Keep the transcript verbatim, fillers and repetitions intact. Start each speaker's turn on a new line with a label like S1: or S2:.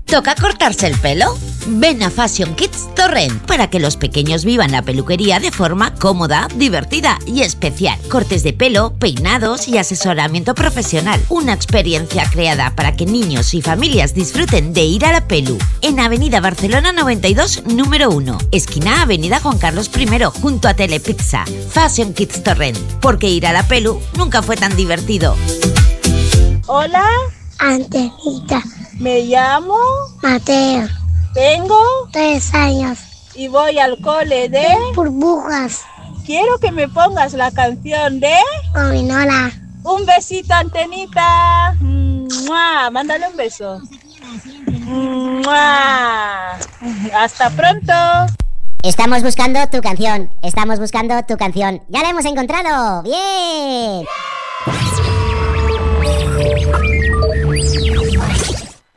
S1: ¿Toca cortarse el pelo? Ven a Fashion Kids Torrent para que los pequeños vivan la peluquería de forma cómoda, divertida y especial. Cortes de pelo, peinados y asesoramiento profesional. Una experiencia creada para que niños y familias disfruten de ir a la pelu. En Avenida Barcelona noventa y dos, número uno. Esquina Avenida Juan Carlos primero, junto a Telepizza. Fashion Kids Torrent. Porque ir a la pelu nunca fue tan divertido.
S2: Hola.
S3: Antenita.
S2: Me llamo
S3: Mateo.
S2: Tengo
S3: tres años.
S2: Y voy al cole de
S3: Burbujas.
S2: Quiero que me pongas la canción de
S3: Gominola.
S2: Un besito, Antenita. ¡Mua! Mándale un beso. ¡Mua! Hasta pronto.
S4: Estamos buscando tu canción. Estamos buscando tu canción. ¡Ya la hemos encontrado! ¡Bien!